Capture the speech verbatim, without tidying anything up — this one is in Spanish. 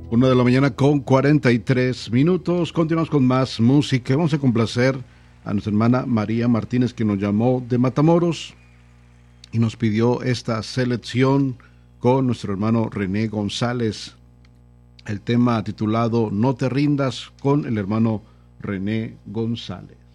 Una de la mañana con cuarenta y tres minutos. Continuamos con más música. Vamos a complacer a nuestra hermana María Martínez, que nos llamó de Matamoros y nos pidió esta selección con nuestro hermano René González. El tema titulado No te rindas, con el hermano René González.